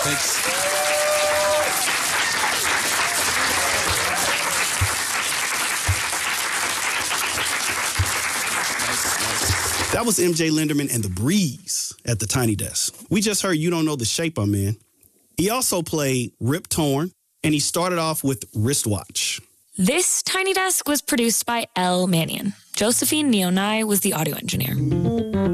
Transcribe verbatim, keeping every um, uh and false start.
Thanks. That was M J Lenderman and The Breeze at the Tiny Desk. We just heard You Don't Know the Shape I'm In. He also played Rip Torn, and he started off with Wristwatch. This Tiny Desk was produced by Elle Mannion. Josephine Nionai was the audio engineer.